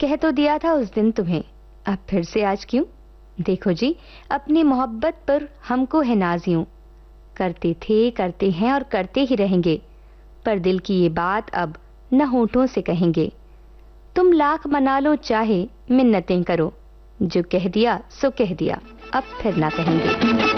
कह तो दिया था उस दिन तुम्हें, अब फिर से आज क्यों? देखो जी, अपनी मोहब्बत पर हमको है नाज़ यूं, करते थे, करते हैं और करते ही रहेंगे, पर दिल की ये बात अब न होठों से कहेंगे। तुम लाख मना लो चाहे मिन्नतें करो, जो कह दिया सो कह दिया, अब फिर ना कहेंगे।